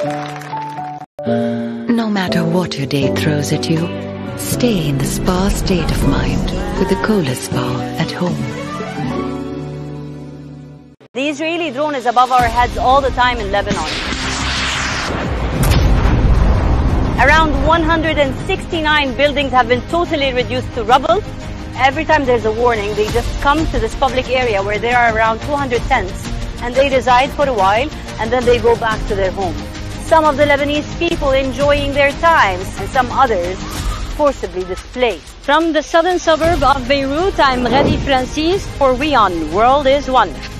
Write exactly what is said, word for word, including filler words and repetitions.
No matter what your day throws at you, stay in the spa state of mind with the Kohler Spa at home. The Israeli drone is above our heads all the time in Lebanon. Around one hundred sixty-nine buildings have been totally reduced to rubble. Every time there's a warning, they just come to this public area where there are around two hundred tents, and they reside for a while, and then they go back to their homes. Some of the Lebanese people enjoying their times, and some others forcibly displaced. From the southern suburb of Beirut, I'm Radi Francis for WION, World is One.